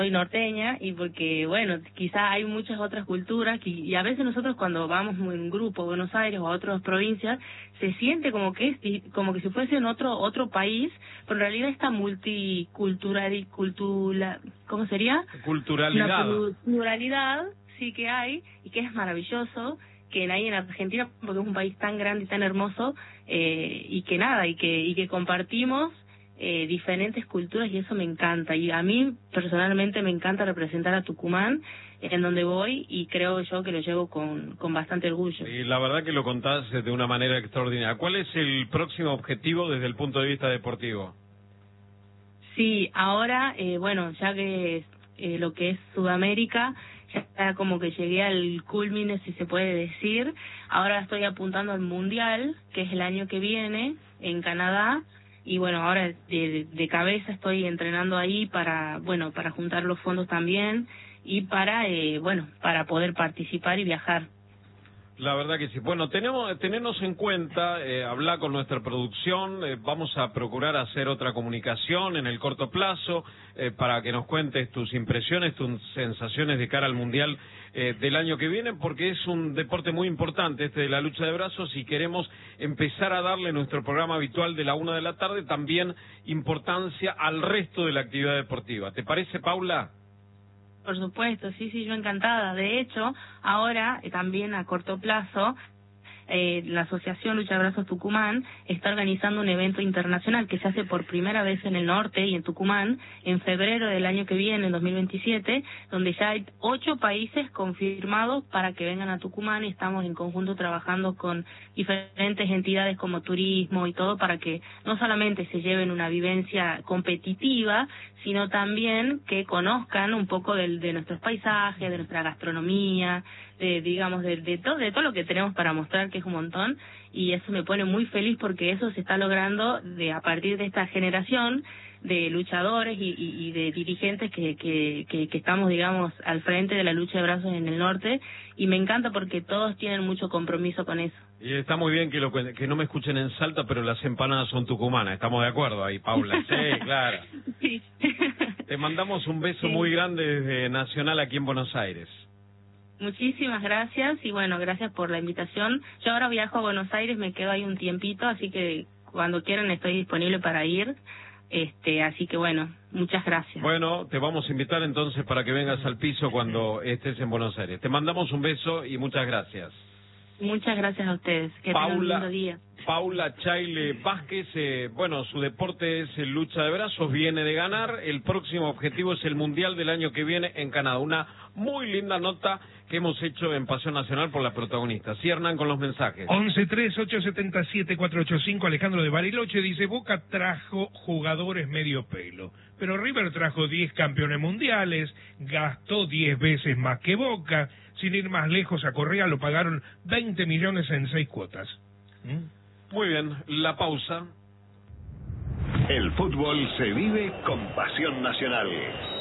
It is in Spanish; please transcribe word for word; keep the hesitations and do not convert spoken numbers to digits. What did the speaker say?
soy norteña y porque, bueno, quizá hay muchas otras culturas que, y a veces nosotros cuando vamos en grupo a Buenos Aires o a otras provincias, se siente como que es como que si fuese en otro otro país, pero en realidad esta multicultural y cultura, ¿cómo sería? Culturalidad. Una pluralidad sí que hay y que es maravilloso, que hay en Argentina porque es un país tan grande y tan hermoso, eh, y que nada, y que y que compartimos Eh, diferentes culturas y eso me encanta, y a mí personalmente me encanta representar a Tucumán en donde voy y creo yo que lo llevo con, con bastante orgullo. Y la verdad que lo contás de una manera extraordinaria. ¿Cuál es el próximo objetivo desde el punto de vista deportivo? Sí, ahora, eh, bueno, ya que eh, lo que es Sudamérica, ya como que llegué al culmine, si se puede decir, ahora estoy apuntando al Mundial, que es el año que viene, en Canadá. Y bueno, ahora de, de cabeza estoy entrenando ahí para, bueno, para juntar los fondos también y para, eh, bueno, para poder participar y viajar. La verdad que sí. Bueno, tenemos, tenernos en cuenta, eh, hablar con nuestra producción, eh, vamos a procurar hacer otra comunicación en el corto plazo eh, para que nos cuentes tus impresiones, tus sensaciones de cara al Mundial eh, del año que viene, porque es un deporte muy importante este de la lucha de brazos y queremos empezar a darle nuestro programa habitual de la una de la tarde también importancia al resto de la actividad deportiva. ¿Te parece, Paula? Por supuesto, sí, sí, yo encantada. De hecho, ahora eh, también a corto plazo, eh, la Asociación Lucha de Brazos Tucumán está organizando un evento internacional que se hace por primera vez en el norte y en Tucumán en febrero del año que viene, en dos mil veintisiete, donde ya hay ocho países confirmados para que vengan a Tucumán y estamos en conjunto trabajando con diferentes entidades como turismo y todo para que no solamente se lleven una vivencia competitiva, sino también que conozcan un poco del, de nuestros paisajes, de nuestra gastronomía, de, digamos, de, de, todo, de todo lo que tenemos para mostrar, que es un montón, y eso me pone muy feliz porque eso se está logrando de a partir de esta generación de luchadores y, y, y de dirigentes que, que, que, que estamos, digamos, al frente de la lucha de brazos en el norte, y me encanta porque todos tienen mucho compromiso con eso. Y está muy bien que, lo, que no me escuchen en Salta, pero las empanadas son tucumanas. Estamos de acuerdo ahí, Paula. Sí, claro. Sí. Te mandamos un beso Sí. muy grande desde Nacional aquí en Buenos Aires. Muchísimas gracias y bueno, gracias por la invitación. Yo ahora viajo a Buenos Aires, me quedo ahí un tiempito, así que cuando quieran estoy disponible para ir. Este, así que bueno, muchas gracias. Bueno, te vamos a invitar entonces para que vengas al piso cuando estés en Buenos Aires. Te mandamos un beso y muchas gracias. Muchas gracias a ustedes. Que tengan un lindo día. Paula Chaile Vázquez, eh, bueno, su deporte es el lucha de brazos, viene de ganar. El próximo objetivo es el Mundial del año que viene en Canadá. Una muy linda nota que hemos hecho en Pasión Nacional por la protagonista. Sí, Hernán, con los mensajes. once tres ocho siete siete cuatro ocho cinco, Alejandro de Bariloche dice: Boca trajo jugadores medio pelo, pero River trajo diez campeones mundiales, gastó diez veces más que Boca. Sin ir más lejos, a Correa lo pagaron veinte millones en seis cuotas. ¿Mm? Muy bien, la pausa. El fútbol se vive con Pasión Nacional.